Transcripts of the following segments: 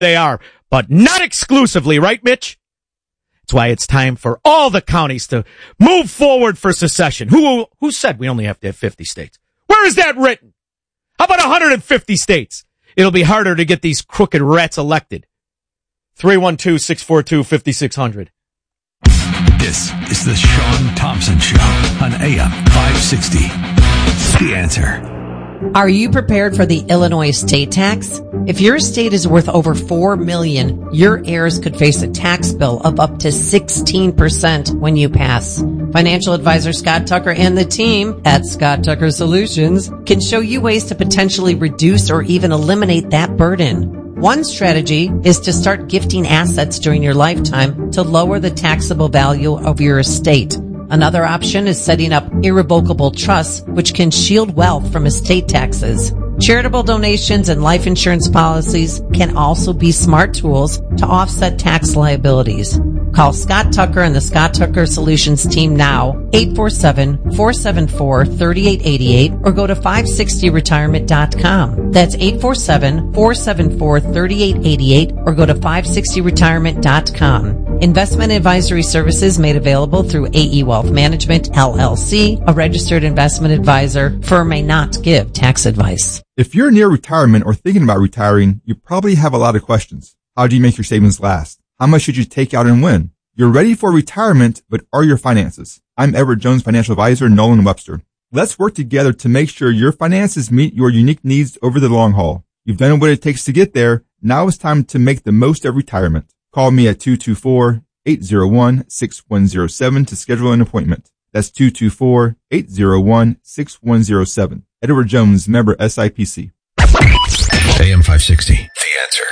they are, but not exclusively, right, Mitch? That's why it's time for all the counties to move forward for secession. Who said we only have to have 50 states? Where is that written? How about 150 states? It'll be harder to get these crooked rats elected. 312-642-5600. This is the Sean Thompson Show on AM 560. The Answer. Are you prepared for the Illinois state tax? If your state is worth over $4 million, your heirs could face a tax bill of up to 16% when you pass. Financial advisor Scott Tucker and the team at Scott Tucker Solutions can show you ways to potentially reduce or even eliminate that burden. One strategy is to start gifting assets during your lifetime to lower the taxable value of your estate. Another option is setting up irrevocable trusts, which can shield wealth from estate taxes. Charitable donations and life insurance policies can also be smart tools to offset tax liabilities. Call Scott Tucker and the Scott Tucker Solutions team now, 847-474-3888, or go to 560retirement.com. That's 847-474-3888, or go to 560retirement.com. Investment advisory services made available through AE Wealth Management, LLC, a registered investment advisor. Firm may not give tax advice. If you're near retirement or thinking about retiring, you probably have a lot of questions. How do you make your savings last? How much should you take out and when? You're ready for retirement, but are your finances? I'm Edward Jones financial advisor, Nolan Webster. Let's work together to make sure your finances meet your unique needs over the long haul. You've done what it takes to get there. Now it's time to make the most of retirement. Call me at 224-801-6107 to schedule an appointment. That's 224-801-6107. Edward Jones, member SIPC. AM 560. The Answer.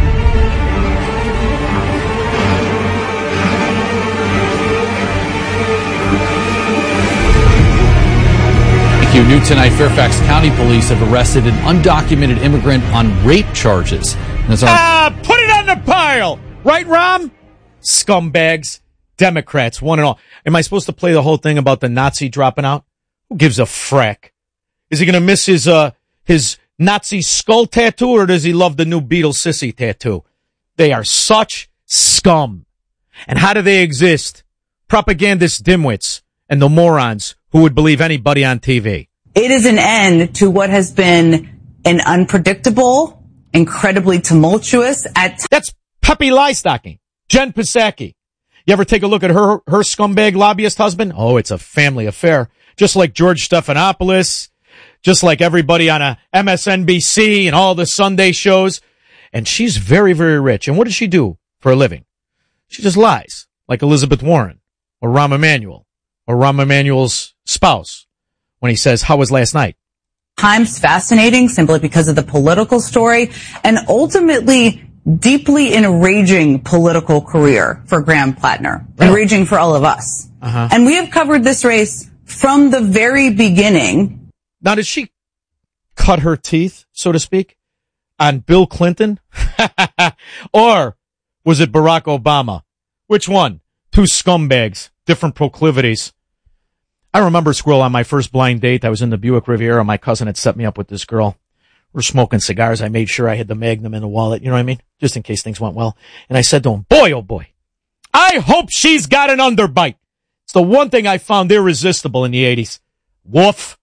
New tonight, Fairfax County Police have arrested an undocumented immigrant on rape charges. Put it on the pile! Right, Rom? Scumbags. Democrats, one and all. Am I supposed to play the whole thing about the Nazi dropping out? Who gives a frack? Is he going to miss his Nazi skull tattoo, or does he love the new Beatles sissy tattoo? They are such scum. And how do they exist? Propagandist dimwits and the morons who would believe anybody on TV. It is an end to what has been an unpredictable, incredibly tumultuous That's Pepe Liestocking, Jen Psaki. You ever take a look at her scumbag lobbyist husband? Oh, it's a family affair. Just like George Stephanopoulos, just like everybody on a MSNBC and all the Sunday shows. And she's very, very rich. And what does she do for a living? She just lies, like Elizabeth Warren or Rahm Emanuel or Rahm Emanuel's spouse when he says, "How was last night?" times fascinating simply because of the political story and ultimately deeply enraging political career for Graham Plattner, enraging for all of us. And we have covered this race from the very beginning. Now, did she cut her teeth, so to speak, on Bill Clinton? Or was it Barack Obama? Which one? Two scumbags, different proclivities. I remember, Squirrel, on my first blind date, I was in the Buick Riviera. My cousin had set me up with this girl. We're smoking cigars. I made sure I had the Magnum in the wallet, you know what I mean? Just in case things went well. And I said to him, boy, oh boy, I hope she's got an underbite. It's the one thing I found irresistible in the 80s. Woof.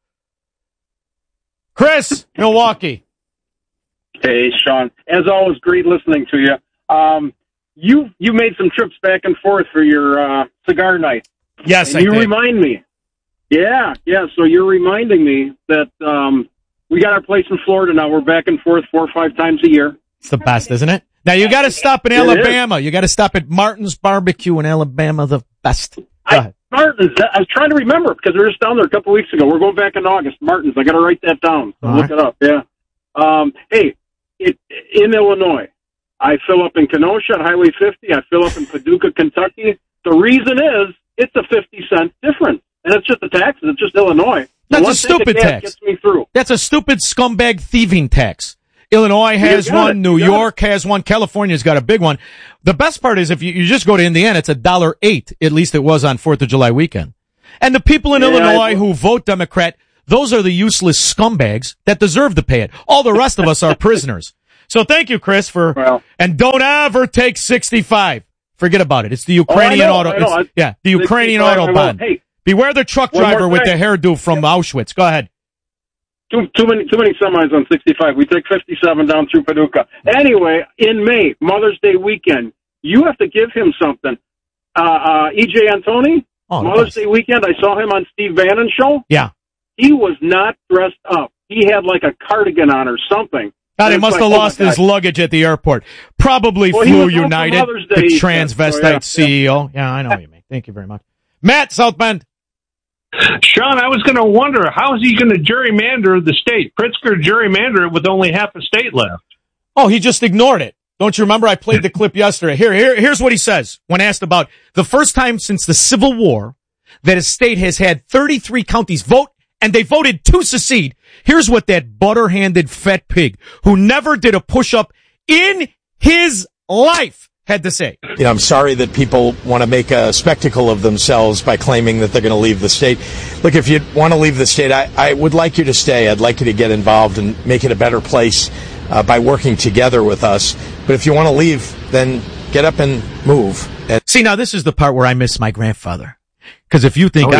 Chris, Milwaukee. Hey, Sean. As always, great listening to you. You made some trips back and forth for your cigar night. Yes, and I did. Remind me. Yeah. So you're reminding me that we got our place in Florida now. We're back and forth 4 or 5 times a year. It's the best, isn't it? Now, you got to stop in Alabama. You got to stop at Martin's Barbecue in Alabama, the best. Martin's, I was trying to remember because we were just down there a couple weeks ago. We're going back in August. Martin's, I got to write that down. So look it up, yeah. In Illinois, I fill up in Kenosha at Highway 50. I fill up in Paducah, Kentucky. The reason is it's a 50-cent difference. And it's just the taxes. It's just Illinois. That's a stupid tax. Gets me through. That's a stupid scumbag thieving tax. Illinois has one. New York has one. California's got a big one. The best part is if you just go to Indiana, it's $1.08. At least it was on 4th of July weekend. And the people in Illinois who vote Democrat, those are the useless scumbags that deserve to pay it. All the rest of us are prisoners. So thank you, Chris, and don't ever take 65. Forget about it. It's the Ukrainian the Ukrainian Autobahn. Hey, beware the truck driver with the hairdo from Auschwitz. Go ahead. Too many semis on 65. We take 57 down through Paducah. Anyway, in May, Mother's Day weekend, you have to give him something. E.J. Antoni, Mother's Day weekend, I saw him on Steve Bannon show. Yeah. He was not dressed up. He had like a cardigan on or something. God, he must have lost his luggage at the airport. Probably flew United, the transvestite CEO. Yeah, I know what you mean. Thank you very much. Matt, South Bend. Sean, I was going to wonder, how is he going to gerrymander the state? Pritzker gerrymandered it with only half a state left. Oh, he just ignored it. Don't you remember? I played the clip yesterday. Here's what he says when asked about the first time since the Civil War that a state has had 33 counties vote, and they voted to secede. Here's what that butter-handed fat pig, who never did a push-up in his life, had to say. You know, I'm sorry that people want to make a spectacle of themselves by claiming that they're going to leave the state. Look, if you want to leave the state, I would like you to stay. I'd like you to get involved and make it a better place by working together with us. But if you want to leave, then get up and move. See, now this is the part where I miss my grandfather. Because if you think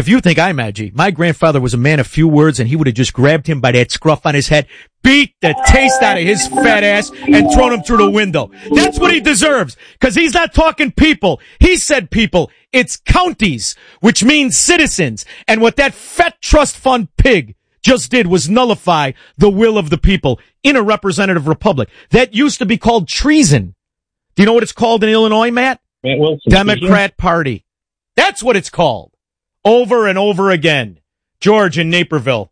I'm edgy, my grandfather was a man of few words, and he would have just grabbed him by that scruff on his head, beat the taste out of his fat ass, and thrown him through the window. That's what he deserves. Because he's not talking people. He said people. It's counties, which means citizens. And what that fat trust fund pig just did was nullify the will of the people in a representative republic. That used to be called treason. Do you know what it's called in Illinois, Matt? Democrat Party. That's what it's called. Over and over again. George in Naperville.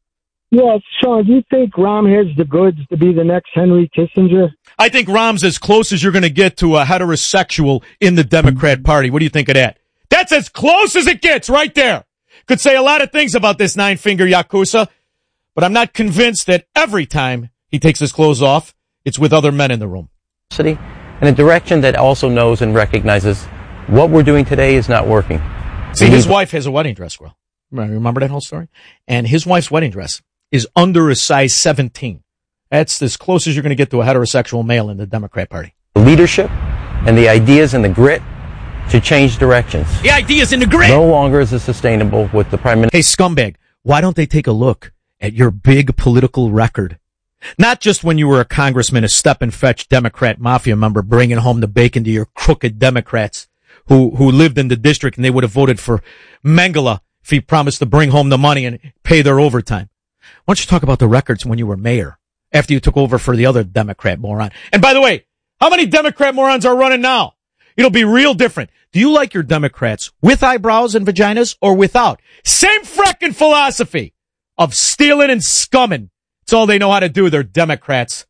Yeah, Sean, do you think Rahm has the goods to be the next Henry Kissinger? I think Rahm's as close as you're going to get to a heterosexual in the Democrat Party. What do you think of that? That's as close as it gets right there. Could say a lot of things about this nine-finger Yakuza, but I'm not convinced that every time he takes his clothes off, it's with other men in the room. And a direction that also knows and recognizes what we're doing today is not working. See, his wife has a wedding dress, Will. Remember that whole story? And his wife's wedding dress is under a size 17. That's as close as you're going to get to a heterosexual male in the Democrat Party. Leadership and the ideas and the grit to change directions. The ideas and the grit! No longer is it sustainable with the Prime Minister. Hey, scumbag, why don't they take a look at your big political record? Not just when you were a congressman, a step-and-fetch Democrat mafia member bringing home the bacon to your crooked Democrats who lived in the district, and they would have voted for Mengele if he promised to bring home the money and pay their overtime. Why don't you talk about the records when you were mayor, after you took over for the other Democrat moron? And by the way, how many Democrat morons are running now? It'll be real different. Do you like your Democrats with eyebrows and vaginas or without? Same frickin' philosophy of stealing and scumming. It's all they know how to do. They're Democrats.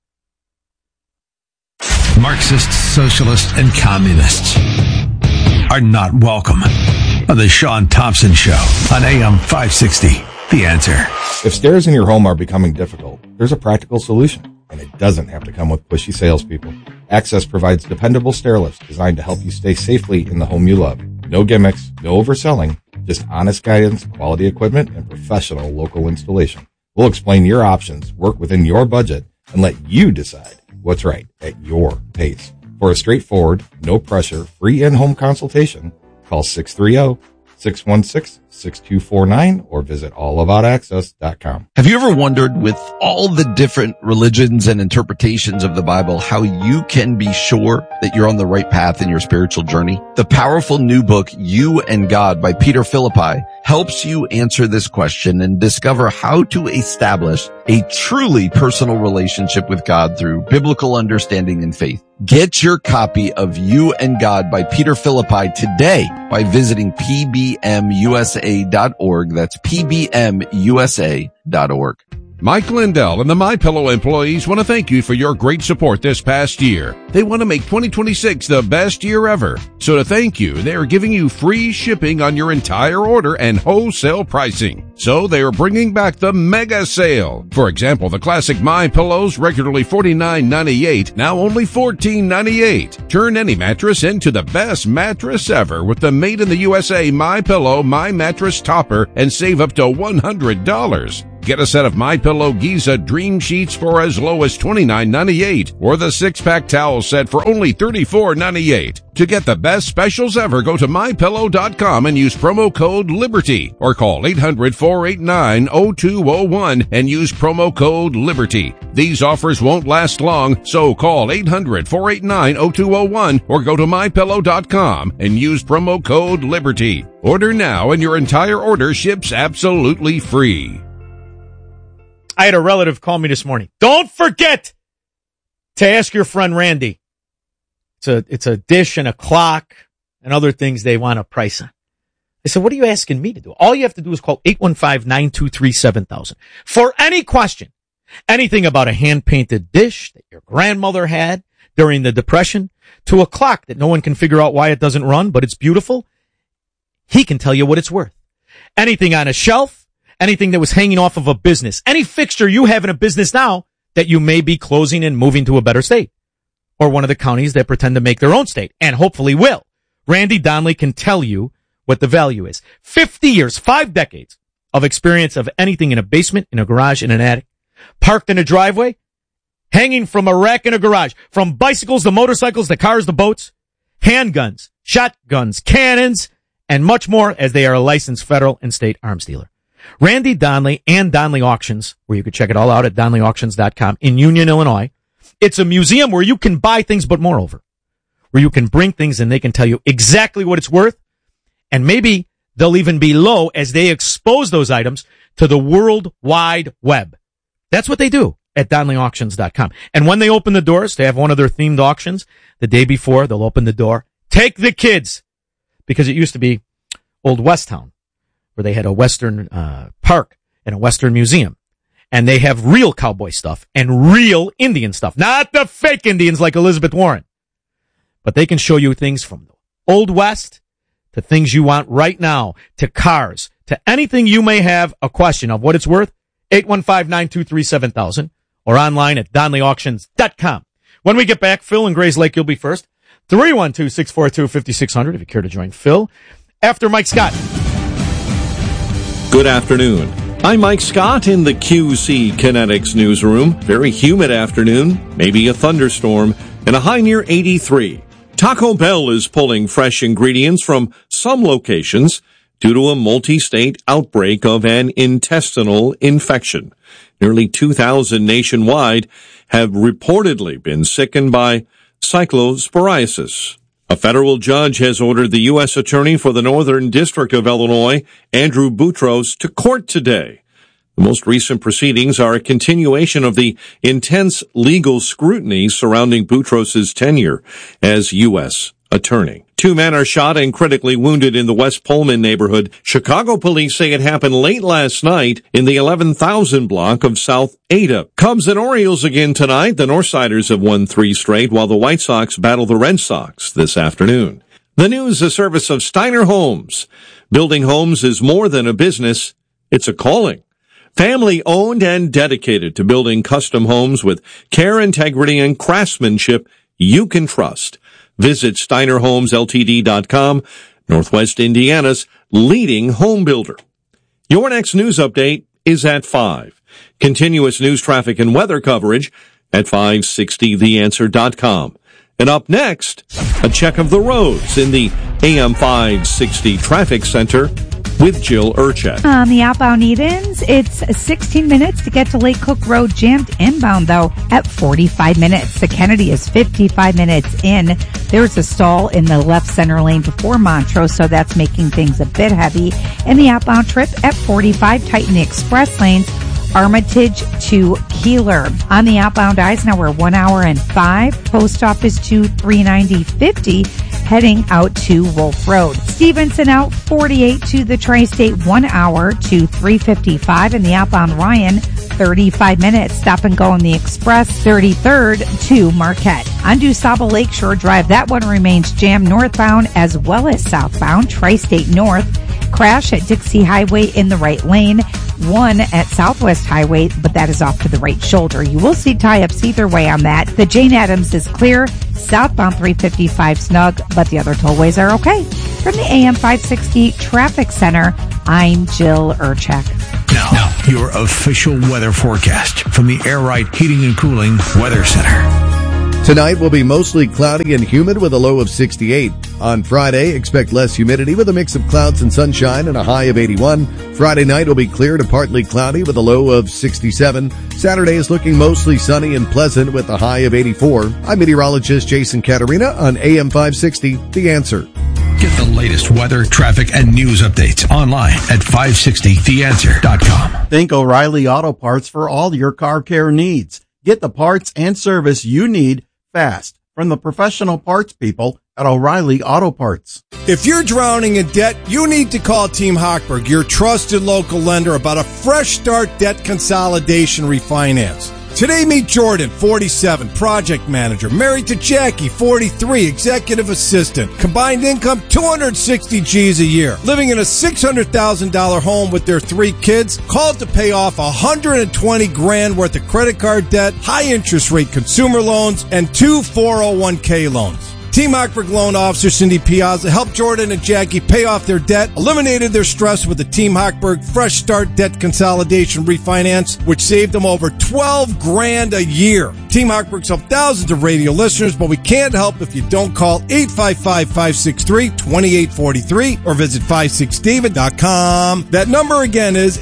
Marxists, socialists, and communists are not welcome on the Sean Thompson Show on AM 560. The Answer. If stairs in your home are becoming difficult, there's a practical solution, and it doesn't have to come with pushy salespeople. Access provides dependable stair lifts designed to help you stay safely in the home you love. No gimmicks, no overselling, just honest guidance, quality equipment, and professional local installation. We'll explain your options, work within your budget, and let you decide what's right at your pace. For a straightforward, no pressure, free in-home consultation, call 630-616-6249 or visit allaboutaccess.com. Have you ever wondered, with all the different religions and interpretations of the Bible, how you can be sure that you're on the right path in your spiritual journey? The powerful new book, You and God by Peter Philippi, helps you answer this question and discover how to establish a truly personal relationship with God through biblical understanding and faith. Get your copy of You and God by Peter Philippi today by visiting pbmusa.org. That's pbmusa.org. Mike Lindell and the MyPillow employees want to thank you for your great support this past year. They want to make 2026 the best year ever. So to thank you, they are giving you free shipping on your entire order and wholesale pricing. So they are bringing back the mega sale. For example, the classic MyPillows, regularly $49.98, now only $14.98. Turn any mattress into the best mattress ever with the made in the USA MyPillow My Mattress Topper and save up to $100. Get a set of MyPillow Giza Dream Sheets for as low as $29.98 or the 6-pack towel set for only $34.98. To get the best specials ever, go to MyPillow.com and use promo code LIBERTY or call 800-489-0201 and use promo code LIBERTY. These offers won't last long, so call 800-489-0201 or go to MyPillow.com and use promo code LIBERTY. Order now and your entire order ships absolutely free. I had a relative call me this morning. Don't forget to ask your friend Randy. It's a dish and a clock and other things they want a price on. I said, what are you asking me to do? All you have to do is call 815-923-7000 for any question. Anything about a hand-painted dish that your grandmother had during the Depression to a clock that no one can figure out why it doesn't run, but it's beautiful. He can tell you what it's worth. Anything on a shelf. Anything that was hanging off of a business, any fixture you have in a business now that you may be closing and moving to a better state or one of the counties that pretend to make their own state and hopefully will. Randy Donnelly can tell you what the value is. 50 years, 5 decades of experience of anything in a basement, in a garage, in an attic, parked in a driveway, hanging from a rack in a garage, from bicycles, the motorcycles, the cars, the boats, handguns, shotguns, cannons, and much more, as they are a licensed federal and state arms dealer. Randy Donnelly and Donnelly Auctions, where you can check it all out at DonnellyAuctions.com in Union, Illinois. It's a museum where you can buy things, but moreover, where you can bring things and they can tell you exactly what it's worth. And maybe they'll even be low as they expose those items to the World Wide Web. That's what they do at DonnellyAuctions.com. And when they open the doors, they have one of their themed auctions. The day before, they'll open the door. Take the kids, because it used to be Old West Town, where they had a Western park and a Western museum. And they have real cowboy stuff and real Indian stuff. Not the fake Indians like Elizabeth Warren. But they can show you things from the Old West to things you want right now, to cars, to anything you may have a question of what it's worth. 815-923-7000 or online at DonnellyAuctions.com. When we get back, Phil in Grays Lake, you'll be first. 312-642-5600 if you care to join Phil. After Mike Scott. Good afternoon. I'm Mike Scott in the QC Kinetics newsroom. Very humid afternoon, maybe a thunderstorm, and a high near 83. Taco Bell is pulling fresh ingredients from some locations due to a multi-state outbreak of an intestinal infection. Nearly 2,000 nationwide have reportedly been sickened by cyclosporiasis. A federal judge has ordered the U.S. Attorney for the Northern District of Illinois, Andrew Boutros, to court today. The most recent proceedings are a continuation of the intense legal scrutiny surrounding Boutros' tenure as U.S. Attorney. 2 men are shot and critically wounded in the West Pullman neighborhood. Chicago police say it happened late last night in the 11,000 block of South Ada. Cubs and Orioles again tonight. The Northsiders have won 3 straight, while the White Sox battle the Red Sox this afternoon. The news, a service of Steiner Homes. Building homes is more than a business. It's a calling. Family owned and dedicated to building custom homes with care, integrity, and craftsmanship you can trust. Visit SteinerHomesLTD.com, Northwest Indiana's leading home builder. Your next news update is at 5. Continuous news, traffic, and weather coverage at 560theanswer.com. And up next, a check of the roads in the AM 560 Traffic Center with Jill Urchek. On the outbound Edens, it's 16 minutes to get to Lake Cook Road, jammed inbound, though, at 45 minutes. The Kennedy is 55 minutes in. There's a stall in the left center lane before Montrose, so that's making things a bit heavy. And the outbound trip at 45, tighten the express lanes, Armitage to Keeler. On the outbound Eisenhower, 1 hour and 5. Post Office to 390-50, heading out to Wolf Road. Stevenson out 48 to the Tri-State, 1 hour to 355. And the outbound Ryan, 35 minutes. Stop and go on the Express, 33rd to Marquette. On DuSable Lakeshore Drive, that one remains jammed northbound as well as southbound. Tri-State North, crash at Dixie Highway in the right lane. 1 at Southwest Highway, but that is off to the right shoulder. You will see tie-ups either way on that. The Jane Addams is clear. Southbound 355 snug, but the other tollways are okay. From the AM 560 Traffic Center, I'm Jill Urchek. Now, your official weather forecast from the Air Right Heating and Cooling Weather Center. Tonight will be mostly cloudy and humid with a low of 68. On Friday, expect less humidity with a mix of clouds and sunshine and a high of 81. Friday night will be clear to partly cloudy with a low of 67. Saturday is looking mostly sunny and pleasant with a high of 84. I'm meteorologist Jason Caterina on AM 560, The Answer. Get the latest weather, traffic, and news updates online at 560theanswer.com. Think O'Reilly Auto Parts for all your car care needs. Get the parts and service you need fast from the professional parts people at O'Reilly Auto Parts. If you're drowning in debt, you need to call Team Hochberg, your trusted local lender, about a fresh start debt consolidation refinance. Today, meet Jordan, 47, project manager, married to Jackie, 43, executive assistant, combined income $260 G's a year, living in a $600,000 home with their 3 kids, called to pay off $120,000 worth of credit card debt, high interest rate consumer loans, and 2 401k loans. Team Hochberg loan officer Cindy Piazza helped Jordan and Jackie pay off their debt, eliminated their stress with the Team Hochberg Fresh Start Debt Consolidation Refinance, which saved them over $12,000 a year. Team Hochberg's helped thousands of radio listeners, but we can't help if you don't call 855-563-2843 or visit 56david.com. That number again is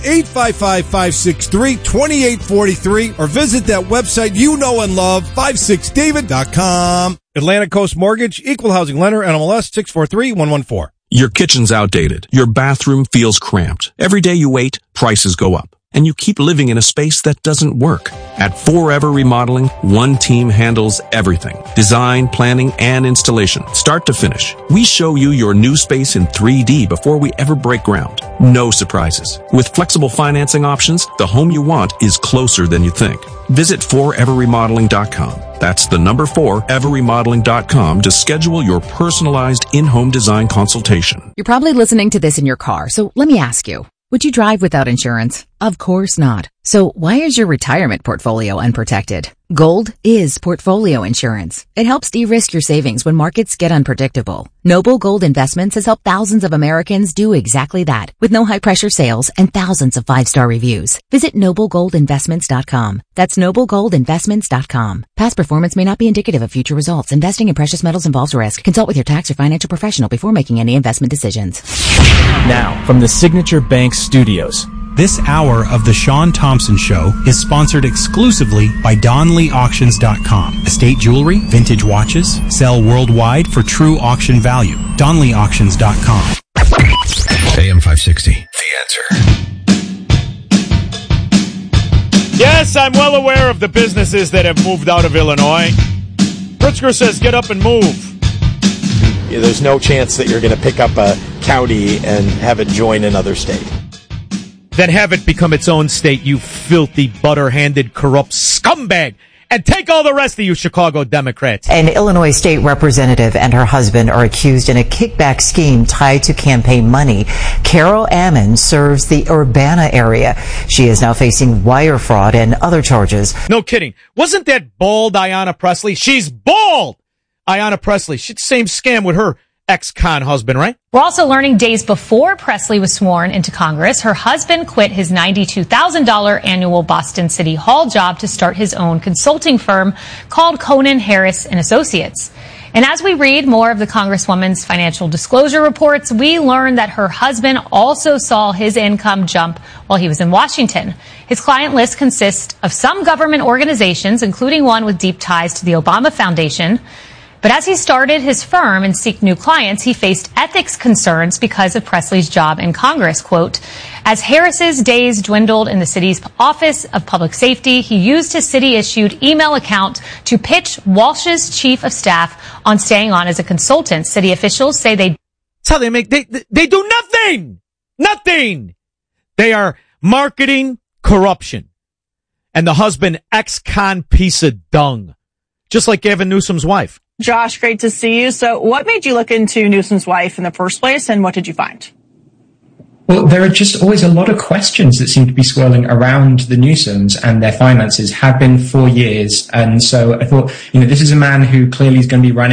855-563-2843 or visit that website you know and love, 56david.com. Atlantic Coast Mortgage, Equal Housing Lender, NMLS 643114. Your kitchen's outdated. Your bathroom feels cramped. Every day you wait, prices go up. And you keep living in a space that doesn't work. At Forever Remodeling, one team handles everything. Design, planning, and installation, start to finish. We show you your new space in 3D before we ever break ground. No surprises. With flexible financing options, the home you want is closer than you think. Visit foreverremodeling.com. That's the number 4, everremodeling.com to schedule your personalized in-home design consultation. You're probably listening to this in your car, so let me ask you. Would you drive without insurance? Of course not. So why is your retirement portfolio unprotected? Gold is portfolio insurance. It helps de-risk your savings when markets get unpredictable. Noble Gold Investments has helped thousands of Americans do exactly that with no high-pressure sales and thousands of 5-star reviews. Visit noblegoldinvestments.com. That's noblegoldinvestments.com. Past performance may not be indicative of future results. Investing in precious metals involves risk. Consult with your tax or financial professional before making any investment decisions. Now, from the Signature Bank Studios, this hour of the Sean Thompson Show is sponsored exclusively by DonleyAuctions.com. Estate jewelry, vintage watches, sell worldwide for true auction value. DonleyAuctions.com. AM 560, The Answer. Yes, I'm well aware of the businesses that have moved out of Illinois. Pritzker says get up and move. Yeah, there's no chance that you're going to pick up a county and have it join another state. Then have it become its own state, you filthy, butter-handed, corrupt scumbag. And take all the rest of you Chicago Democrats. An Illinois state representative and her husband are accused in a kickback scheme tied to campaign money. Carol Ammon serves the Urbana area. She is now facing wire fraud and other charges. No kidding. Wasn't that bald Ayanna Pressley? She's bald! Ayanna Pressley. She's the same scam with her ex-con husband, right? We're also learning days before Pressley was sworn into Congress, her husband quit his $92,000 annual Boston City Hall job to start his own consulting firm called Conan Harris and Associates. And as we read more of the Congresswoman's financial disclosure reports, we learn that her husband also saw his income jump while he was in Washington. His client list consists of some government organizations, including one with deep ties to the Obama Foundation. But as he started his firm and seeked new clients, he faced ethics concerns because of Pressley's job in Congress. Quote, as Harris's days dwindled in the city's Office of Public Safety, he used his city-issued email account to pitch Walsh's chief of staff on staying on as a consultant. City officials say that's how they make, they do nothing! Nothing! They are marketing corruption. And the husband, ex-con piece of dung. Just like Gavin Newsom's wife. Josh, great to see you. So what made you look into Newsom's wife in the first place, and what did you find? Well, there are just always a lot of questions that seem to be swirling around the Newsoms and their finances, have been for years. And so I thought, this is a man who clearly is going to be running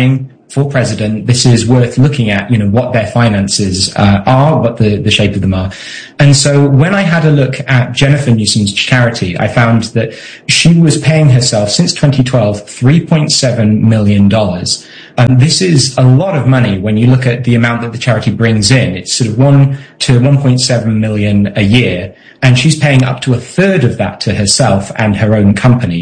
for president, this is worth looking at, what their finances are, what the shape of them are. And so when I had a look at Jennifer Newsom's charity, I found that she was paying herself since 2012 $3.7 million. This is a lot of money when you look at the amount that the charity brings in. It's sort of 1 to 1.7 million a year. And she's paying up to a third of that to herself and her own company,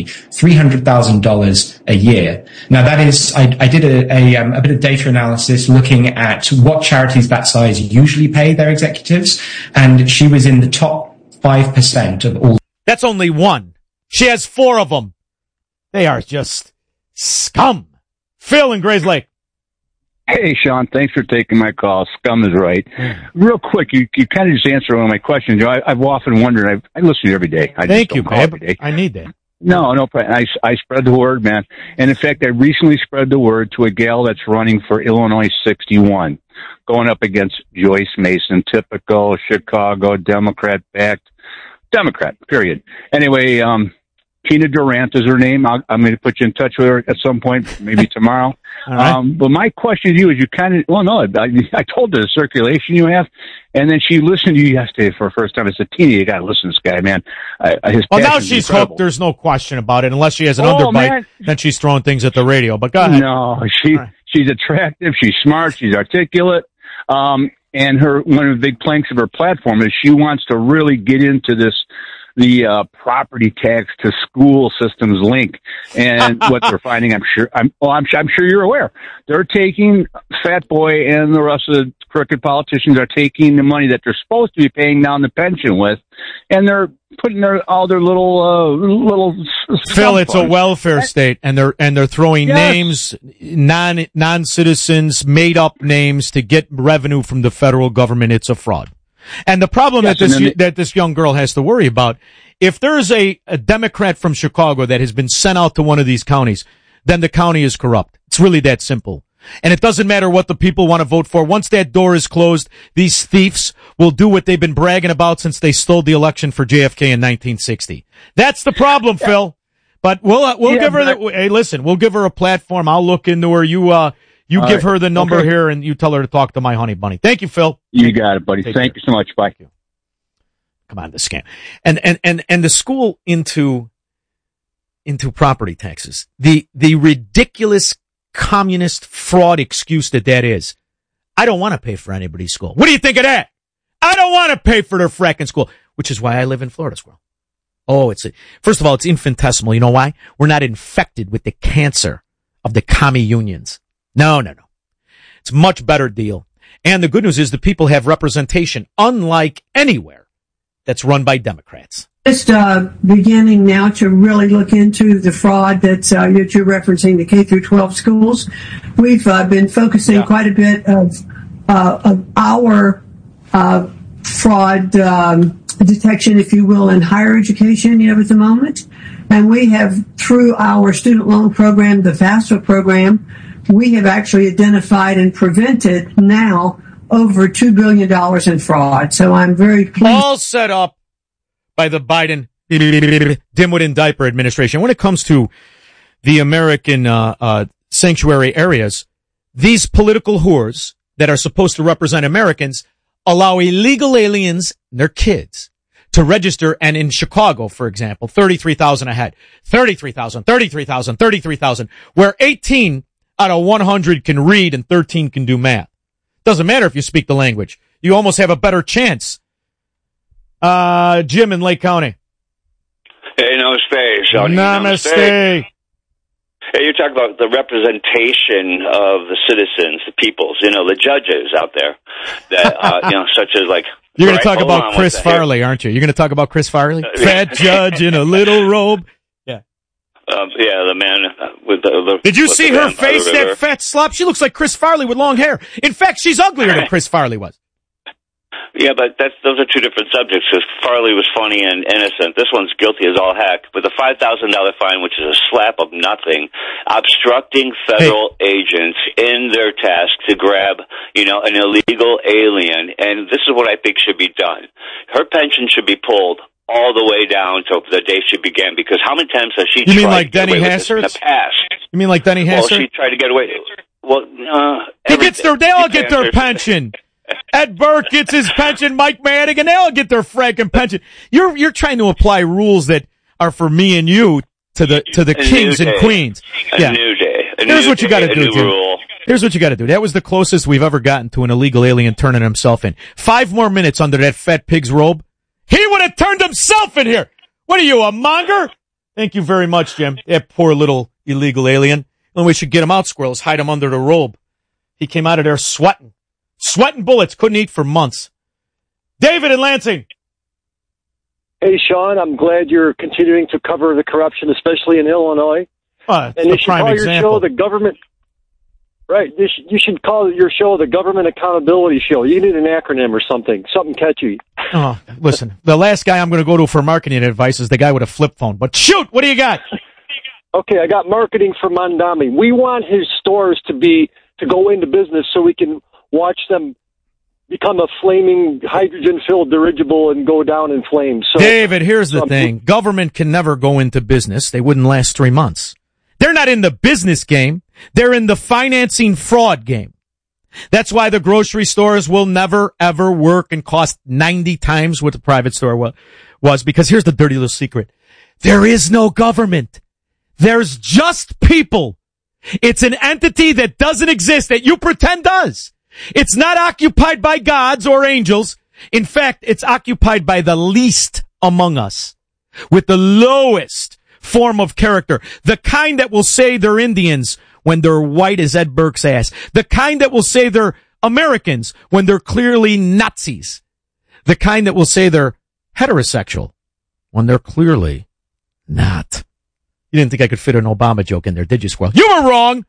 $300,000 a year. Now that is, I did a bit of data analysis looking at what charities that size usually pay their executives, and she was in the top 5% of all. That's only one. She has 4 of them. They are just scum. Phil in Grays Lake. Hey, Sean, thanks for taking my call. Scum is right. Real quick, you kind of just answered one of my questions. I've often wondered, I listen to you every day. Thank you, babe. I need that. No problem. I spread the word, man. And in fact, I recently spread the word to a gal that's running for Illinois 61, going up against Joyce Mason, typical Chicago Democrat-backed Democrat, period. Anyway, Tina Durant is her name. I'm going to put you in touch with her at some point, maybe tomorrow. Right. But my question to you is, I told her the circulation you have, and then she listened to you yesterday for the first time. I said, Tina, you got to listen to this guy, man. Well, now she's incredible. Hooked. There's no question about it. Unless she has an underbite, man. Then she's throwing things at the radio. But go ahead. No, she's attractive. She's smart. She's articulate. And one of the big planks of her platform is she wants to really get into the property tax to school systems link, and what they're finding, I'm sure you're aware. They're taking Fat Boy and the rest of the crooked politicians are taking the money that they're supposed to be paying down the pension with, and they're putting all their little. Phil, it's a welfare state, and they're throwing names, non-citizens, made up names to get revenue from the federal government. It's a fraud. And the problem that this young girl has to worry about, if there's a Democrat from Chicago that has been sent out to one of these counties, then the county is corrupt. It's really that simple. And it doesn't matter what the people want to vote for. Once that door is closed, these thieves will do what they've been bragging about since they stole the election for JFK in 1960. That's the problem, Phil. But we'll give her hey, listen, we'll give her a platform. I'll look into her. You give her the number here, and you tell her to talk to my honey bunny. Thank you, Phil. You got it, buddy. Thank you so much. Bye. Come on, the scam. And the school into property taxes. The ridiculous communist fraud excuse that is. I don't want to pay for anybody's school. What do you think of that? I don't want to pay for their fracking school, which is why I live in Florida, Squirrel. Oh, first of all, it's infinitesimal. You know why? We're not infected with the cancer of the commie unions. No. It's a much better deal. And the good news is the people have representation, unlike anywhere that's run by Democrats. Just beginning now to really look into the fraud that you're referencing, the K through 12 schools. We've been focusing quite a bit of our fraud detection, if you will, in higher education, at the moment. And we have, through our student loan program, the FAFSA program, we have actually identified and prevented now over $2 billion in fraud. So I'm very pleased. All set up by the Biden dimwit in diaper administration. When it comes to the American sanctuary areas, these political whores that are supposed to represent Americans allow illegal aliens and their kids to register. And in Chicago, for example, 33,000 a head, 33,000, where 18 out of 100 can read and 13 can do math. Doesn't matter if you speak the language. You almost have a better chance. Jim in Lake County. Hey, namaste. Namaste. Hey, you talk about the representation of the citizens, the peoples, the judges out there that, such as like. You're going to talk about Chris Farley, aren't you? You're going to talk about Chris Farley? Fat judge in a little robe. The man with the. Did you see her face, that fat slop? She looks like Chris Farley with long hair. In fact, she's uglier than Chris Farley was. Yeah, but those are two different subjects, because Farley was funny and innocent. This one's guilty as all heck, with a $5,000 fine, which is a slap of nothing, obstructing federal agents in their task to grab, an illegal alien. And this is what I think should be done. Her pension should be pulled all the way down to the day she began, because how many times has she tried to get away with this in the past? You mean like Denny Hassert? Well, she tried to get away. Well, they all get their pension. Ed Burke gets his pension, Mike Madigan, they all get their fracking pension. You're trying to apply rules that are for me and you to the kings and queens. A new day. Here's what you got to do, dude. Here's what you got to do. That was the closest we've ever gotten to an illegal alien turning himself in. 5 more minutes under that fat pig's robe. He would have turned himself in here. What are you, a monger? Thank you very much, Jim. That poor little illegal alien. And we should get him out, squirrels. Hide him under the robe. He came out of there sweating. Sweating bullets. Couldn't eat for months. David in Lansing. Hey, Sean, I'm glad you're continuing to cover the corruption, especially in Illinois. And you should call your show the government. Right. You should call your show the Government Accountability Show. You need an acronym or something catchy. Oh, listen, the last guy I'm going to go to for marketing advice is the guy with a flip phone. But shoot, what do you got? Okay, I got marketing for Mondami. We want his stores to go into business so we can watch them become a flaming hydrogen-filled dirigible and go down in flames. So, David, here's the thing. Government can never go into business. They wouldn't last 3 months. They're not in the business game. They're in the financing fraud game. That's why the grocery stores will never, ever work and cost 90 times what the private store was. Because here's the dirty little secret. There is no government. There's just people. It's an entity that doesn't exist, that you pretend does. It's not occupied by gods or angels. In fact, it's occupied by the least among us, with the lowest form of character. The kind that will say they're Indians when they're white as Ed Burke's ass. The kind that will say they're Americans when they're clearly Nazis. The kind that will say they're heterosexual when they're clearly not. You didn't think I could fit an Obama joke in there, did you, Squirrel? You were wrong!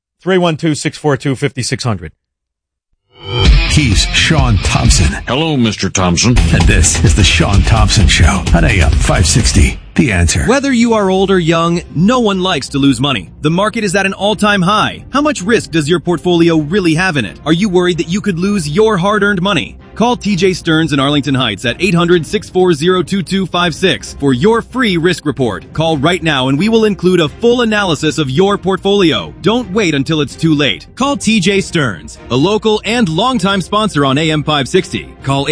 312-642-5600. He's Sean Thompson. Hello, Mr. Thompson. And this is the Sean Thompson Show on AM 560. The Answer. Whether you are old or young, no one likes to lose money. The market is at an all-time high. How much risk does your portfolio really have in it? Are you worried that you could lose your hard-earned money? Call TJ Stearns in Arlington Heights at 800-640-2256 for your free risk report. Call right now and we will include a full analysis of your portfolio. Don't wait until it's too late. Call TJ Stearns, a local and longtime sponsor on AM 560. Call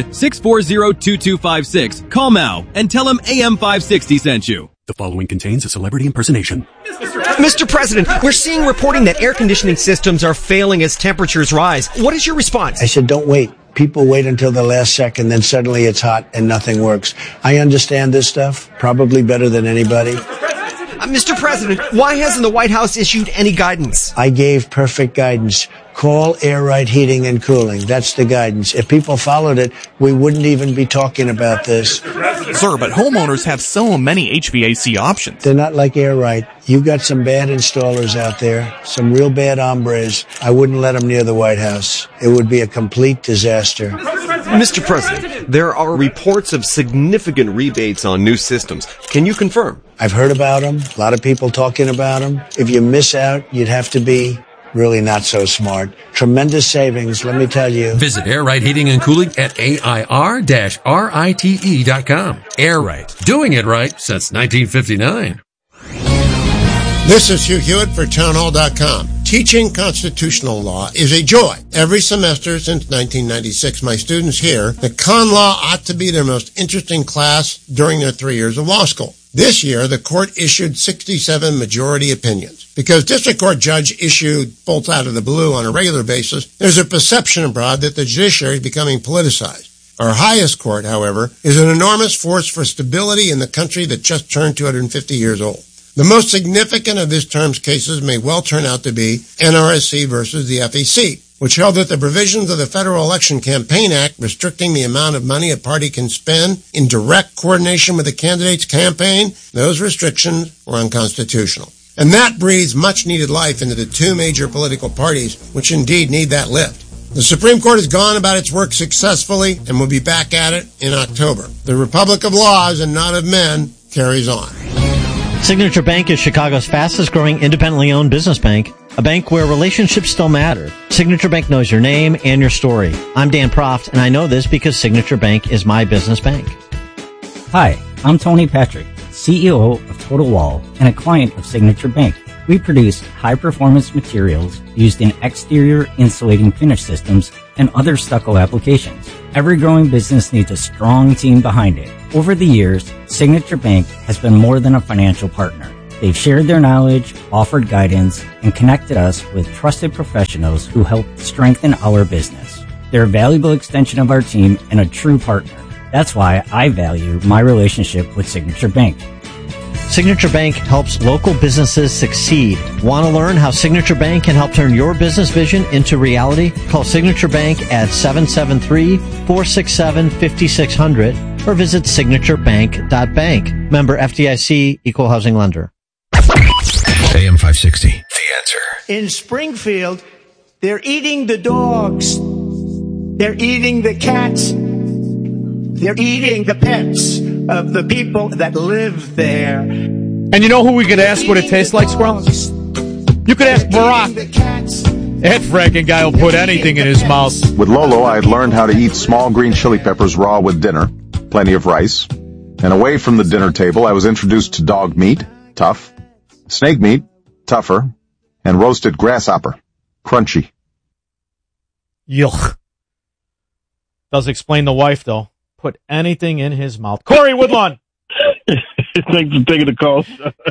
800-640-2256. Call now and tell him AM 560 sent you. The following contains a celebrity impersonation. Mr. President, we're seeing reporting that air conditioning systems are failing as temperatures rise. What is your response? I said, don't wait. People wait until the last second, then suddenly it's hot and nothing works. I understand this stuff, probably better than anybody. Mr. President, why hasn't the White House issued any guidance? I gave perfect guidance. Call Air Right Heating and Cooling. That's the guidance. If people followed it, we wouldn't even be talking about this. Sir, but homeowners have so many HVAC options. They're not like Air Right. You got some bad installers out there, some real bad hombres. I wouldn't let them near the White House. It would be a complete disaster. Mr. President, there are reports of significant rebates on new systems. Can you confirm? I've heard about them. A lot of people talking about them. If you miss out, you'd have to be really not so smart. Tremendous savings, let me tell you. Visit Air Right Heating and Cooling at AIR-RITE.com. Air Right. Doing it right since 1959. This is Hugh Hewitt for townhall.com. Teaching constitutional law is a joy. Every semester since 1996, my students hear that con law ought to be their most interesting class during their 3 years of law school. This year, the court issued 67 majority opinions. Because district court judge issued bolts out of the blue on a regular basis, there's a perception abroad that the judiciary is becoming politicized. Our highest court, however, is an enormous force for stability in the country that just turned 250 years old. The most significant of this term's cases may well turn out to be NRSC versus the FEC, which held that the provisions of the Federal Election Campaign Act restricting the amount of money a party can spend in direct coordination with the candidate's campaign, those restrictions were unconstitutional. And that breathes much-needed life into the two major political parties, which indeed need that lift. The Supreme Court has gone about its work successfully and will be back at it in October. The Republic of Laws and not of men carries on. Signature Bank is Chicago's fastest growing independently owned business bank, a bank where relationships still matter. Signature Bank knows your name and your story. I'm Dan Proft, and I know this because Signature Bank is my business bank. Hi, I'm Tony Patrick, CEO of Total Wall and a client of Signature Bank. We produce high-performance materials used in exterior insulating finish systems and other stucco applications. Every growing business needs a strong team behind it. Over the years, Signature Bank has been more than a financial partner. They've shared their knowledge, offered guidance, and connected us with trusted professionals who help strengthen our business. They're a valuable extension of our team and a true partner. That's why I value my relationship with Signature Bank. Signature Bank helps local businesses succeed. Want to learn how Signature Bank can help turn your business vision into reality? Call Signature Bank at 773-467-5600 or visit signaturebank.bank. Member FDIC, Equal Housing Lender. AM 560, The Answer. In Springfield, they're eating the dogs. They're eating the cats. They're eating the pets of the people that live there. And you know who we could ask what it tastes like, Squirrel? You could ask Barack. That fracking guy will put anything in his mouth. With Lolo, I had learned how to eat small green chili peppers raw with dinner, plenty of rice. And away from the dinner table, I was introduced to dog meat, tough, snake meat, tougher, and roasted grasshopper, crunchy. Yuck. Does explain the wife, though. Put anything in his mouth. Corey Woodlawn. Thanks for taking the call.